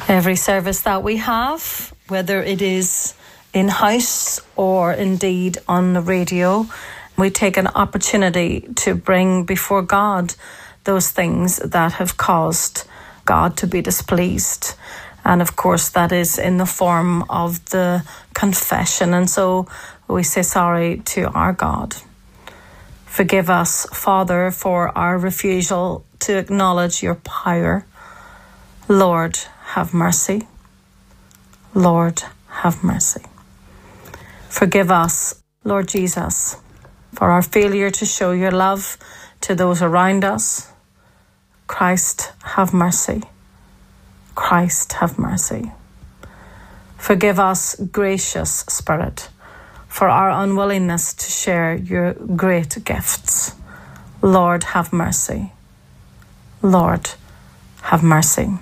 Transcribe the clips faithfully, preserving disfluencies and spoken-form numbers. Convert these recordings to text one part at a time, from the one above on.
Every service that we have, whether it is in-house or indeed on the radio, we take an opportunity to bring before God those things that have caused God to be displeased. And of course, that is in the form of the confession. And so we say sorry to our God. Forgive us, Father, for our refusal to acknowledge your power. Lord, have mercy. Lord, have mercy. Forgive us, Lord Jesus, for our failure to show your love to those around us. Christ, have mercy. Christ, have mercy. Forgive us, gracious Spirit, for our unwillingness to share your great gifts. Lord, have mercy. Lord, have mercy.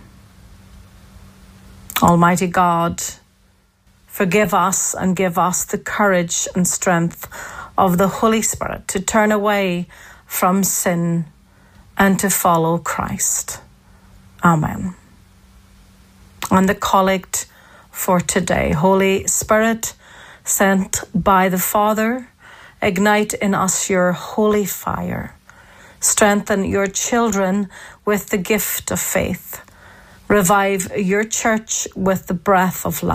Almighty God, forgive us and give us the courage and strength of the Holy Spirit to turn away from sin and to follow Christ. Amen. And the collect for today. Holy Spirit, sent by the Father, ignite in us your holy fire. Strengthen your children with the gift of faith. Revive your church with the breath of life.